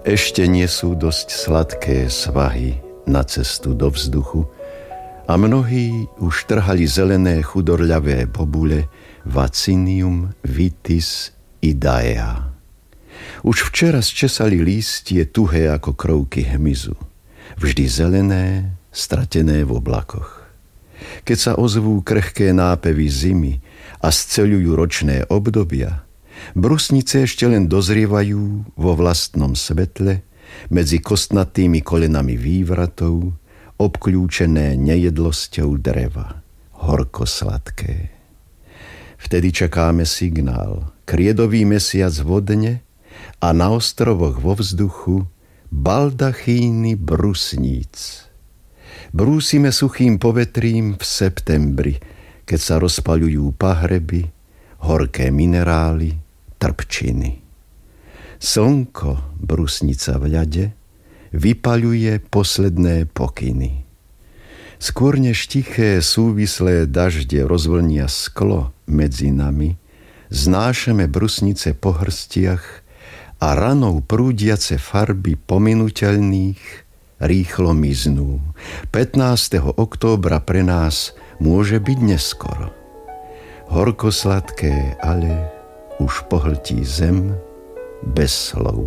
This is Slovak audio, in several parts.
Ešte nie sú dosť sladké svahy na cestu do vzduchu a mnohí už trhali zelené chudorľavé bobule Vaccinium vitis idaea. Už včera zčesali lístie tuhé ako krovky hmyzu, vždy zelené, stratené v oblakoch. Keď sa ozvú krehké nápevy zimy a sceľujú ročné obdobia, brusnice ešte len dozrievajú vo vlastnom svetle medzi kostnatými kolenami vývratov, obkľúčené nejedlosťou dreva, horko sladké. Vtedy čakáme signál, kriedový mesiac vodne a na ostrovoch vo vzduchu baldachíny brusníc. Brúsime suchým povetrím v septembri, keď sa rozpaľujú pahreby, horké minerály, trpčiny. Slnko, brusnica v ľade, vypaľuje posledné pokyny. Skôr než tiché súvislé dažde rozvlnia sklo medzi nami, znášame brusnice po hrstiach a ranou prúdiace farby pominuteľných rýchlo miznú. 15. októbra pre nás môže byť neskoro. Horkosladké ale už pohltí zem bez slov.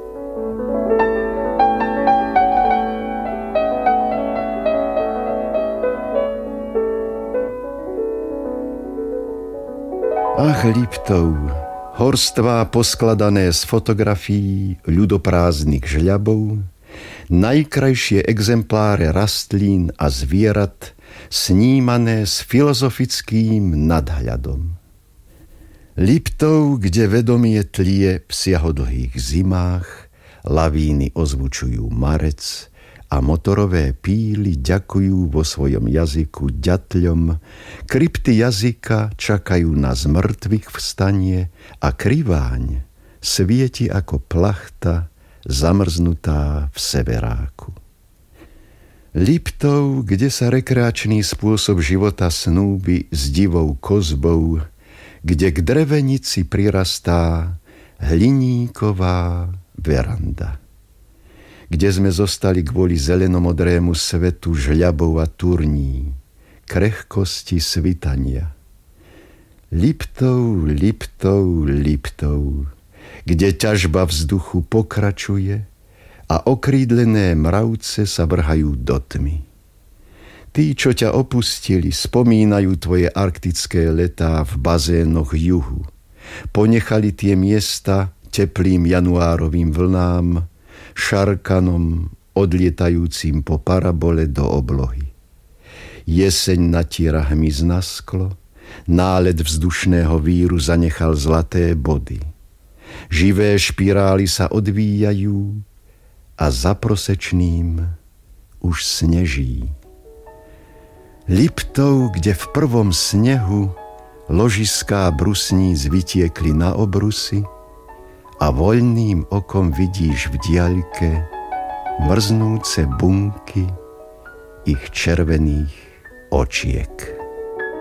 Ach, Liptov, horstvá poskladané z fotografií ľudoprázdnych žľabov, najkrajšie exempláre rastlín a zvierat snímané s filozofickým nadhľadom. Liptov, kde vedomie tlie v siahodlhých zimách, lavíny ozvučujú marec a motorové píly ďakujú vo svojom jazyku ďatľom, krypty jazyka čakajú na zmrtvých vstanie a kriváň svieti ako plachta zamrznutá v severáku. Liptov, kde sa rekreačný spôsob života snúbi s divou kozbou, kde k drevenici prirastá hliníková veranda, kde sme zostali kvôli zelenomodrému svetu žľabov a turní, krehkosti svitania. Liptov, Liptov, Liptov, kde ťažba vzduchu pokračuje a okrídlené mravce sa vrhajú do tmy. Tí, čo ťa opustili, spomínajú tvoje arktické letá v bazénoch juhu. Ponechali tie miesta teplým januárovým vlnám, šarkanom odlietajúcim po parabole do oblohy. Jeseň natiera hmyz na sklo, nálet vzdušného víru zanechal zlaté body. Živé špirály sa odvíjajú a za prosečným už sneží. Liptov, kde v prvom snehu ložiská brusníc vytiekli na obrusy a voľným okom vidíš v diaľke mrznúce bunky ich červených očiek.